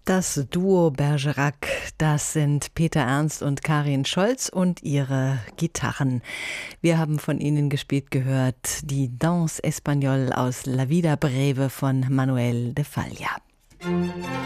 Das Duo Bergerac, das sind Peter Ernst und Karin Scholz und ihre Gitarren. Wir haben von ihnen gespielt gehört die Danse Espagnole aus La Vida Breve von Manuel de Falla.